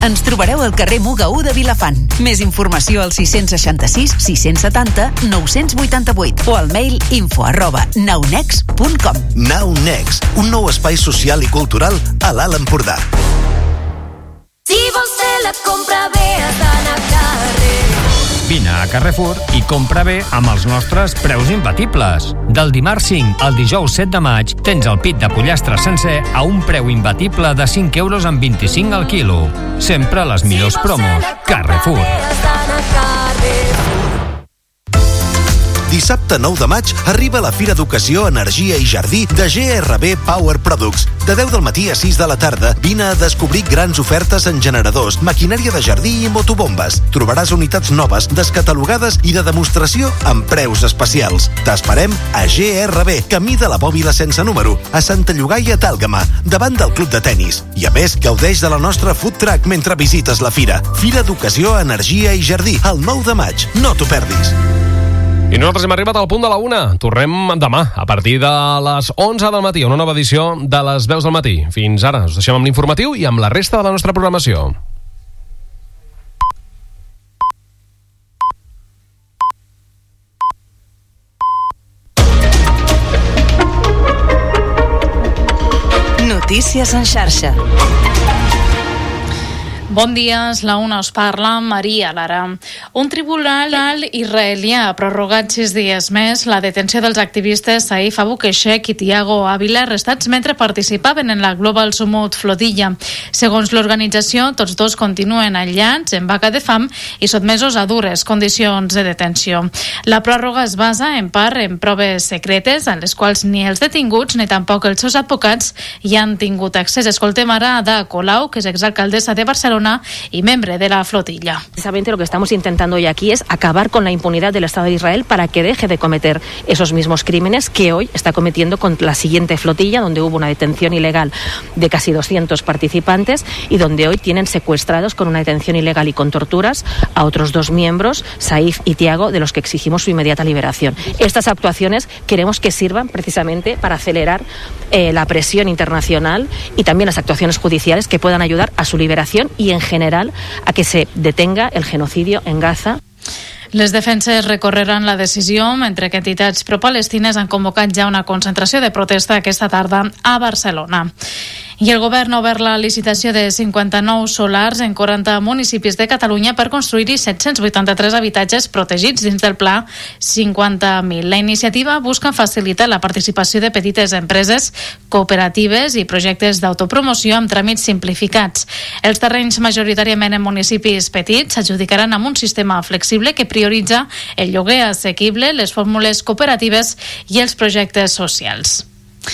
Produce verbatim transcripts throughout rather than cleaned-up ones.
Ens trobareu al carrer Muga u de Vilafant. Més informació al sis seixanta-sis sis setanta nou vuitanta-vuit o al mail info arroba naunex punt com. Naunex, un nou espai social i cultural a l'Alt Empordà. Si vols fer la compra bé, has d'anar a carrer. Vine a Carrefour i compra bé amb els nostres preus imbatibles. Del dimarts cinc al dijous set de maig tens el pit de pollastre sencer a un preu imbatible de cinc euros amb vint-i-cinc al quilo. Sempre les millors promos. Carrefour. Dissabte nou de maig arriba la Fira d'Educació, Energia i Jardí de G R B Power Products. De deu del matí a sis de la tarda, vine a descobrir grans ofertes en generadors, maquinària de jardí i motobombes. Trobaràs unitats noves, descatalogades i de demostració amb preus especials. T'esperem a G R B, camí de la Bòbila sense número, a Santa Llogaia d'Àlgama, davant del club de tennis. I a més, gaudeix de la nostra food truck mentre visites la fira. Fira d'Educació, Energia i Jardí, el nou de maig. No t'ho perdis. I nosaltres hem arribat al punt de la una. Tornem demà, a partir de les onze del matí, una nova edició de les veus del matí. Fins ara, us deixem amb l'informatiu i amb la resta de la nostra programació. Notícies en xarxa. Bon dia, és la una, us parla Maria Lara. Un tribunal israelià ha prorrogat sis dies més la detenció dels activistes Saif Abu Keshek i Tiago Ávila, arrestats mentre participaven en la Global Summit Flotilla. Segons l'organització, tots dos continuen aïllats en vaga de fam i sotmesos a dures condicions de detenció. La pròrroga es basa en part en proves secretes a les quals ni els detinguts ni tampoc els seus advocats hi han tingut accés. Escoltem ara a Ada Colau, que és exalcaldessa de Barcelona y miembro de la flotilla. Precisamente lo que estamos intentando hoy aquí es acabar con la impunidad del Estado de Israel para que deje de cometer esos mismos crímenes que hoy está cometiendo con la siguiente flotilla, donde hubo una detención ilegal de casi doscientos participantes y donde hoy tienen secuestrados con una detención ilegal y con torturas a otros dos miembros, Saif y Tiago, de los que exigimos su inmediata liberación. Estas actuaciones queremos que sirvan precisamente para acelerar eh, la presión internacional y también las actuaciones judiciales que puedan ayudar a su liberación y en general a que se detenga el genocidio en Gaza. Les defenses recorreran la decisió, mentre que entitats pro-palestines han convocat ja una concentració de protesta aquesta tarda a Barcelona. I el govern ha obert la licitació de cinquanta-nou solars en quaranta municipis de Catalunya per construir-hi set-cents vuitanta-tres habitatges protegits dins del pla cinquanta mil. La iniciativa busca facilitar la participació de petites empreses, cooperatives i projectes d'autopromoció amb tràmits simplificats. Els terrenys majoritàriament en municipis petits s'adjudicaran amb un sistema flexible que prioritza el lloguer assequible, les fórmules cooperatives i els projectes socials.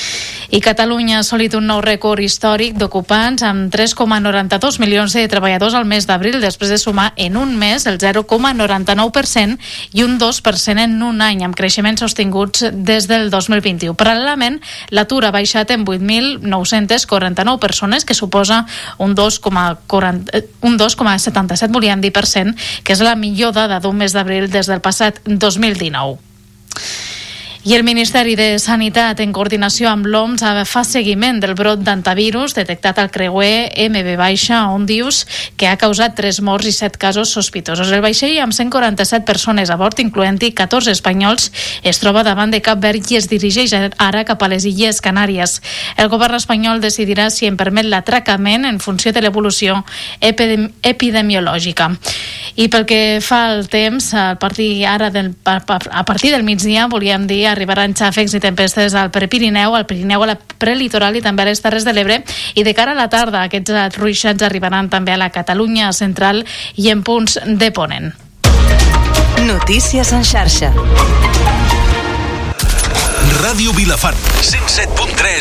I Catalunya ha assolit un nou rècord històric d'ocupants amb tres coma noranta-dos milions de treballadors al mes d'abril, després de sumar en un mes el zero coma noranta-nou per cent i un dos per cent en un any, amb creixements sostinguts des del dos mil vint-i-u. Paral·lelament, l'atur ha baixat en vuit mil nou-cents quaranta-nou persones, que suposa un dos coma setanta-set, volíem dir, per cent, que és la millor dada d'un mes d'abril des del passat dos mil dinou. I el Ministeri de Sanitat, en coordinació amb l'O M S, fa seguiment del brot d'antivirus detectat al creuer eme ve Ondius, que ha causat tres morts i set casos sospitosos. El vaixell, amb cent quaranta-set persones a bord, incloent-hi catorze espanyols, es troba davant de Cap Verd i es dirigeix ara cap a les Illes Canàries. El govern espanyol decidirà si en permet l'atracament en funció de l'evolució epidemi- epidemiològica. I pel que fa al temps, a partir, ara del, a partir del migdia, volíem dir, arribaran xàfecs i tempestes al Prepirineu, al Pirineu, a la prelitoral i també a les Terres de l'Ebre, i de cara a la tarda aquests ruixats arribaran també a la Catalunya central i en punts de ponent. Notícies en xarxa. Ràdio Vilafant, cent set punt tres.